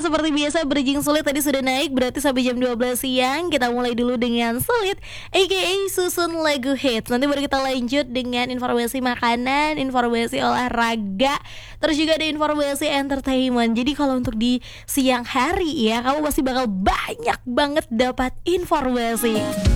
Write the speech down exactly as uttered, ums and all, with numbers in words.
seperti biasa bridging sulit tadi sudah naik, berarti sampai jam dua belas siang kita mulai dulu dengan sulit aka susun lagu hits. Nanti baru kita lanjut dengan informasi makanan, informasi olahraga, terus juga ada informasi entertainment. Jadi kalau untuk di siang hari ya, kamu pasti bakal banyak banget dapat informasi.